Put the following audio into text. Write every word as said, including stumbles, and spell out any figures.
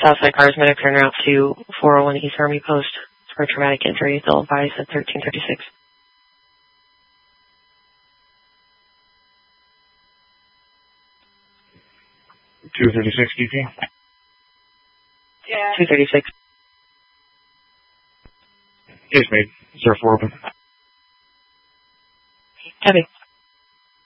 Southside Cars medics are en route to four oh one East Army Post for a traumatic injury. They'll advise at thirteen thirty-six. two thirty-six D P? Yeah. two thirty-six. Case made. Is there four open? Heavy.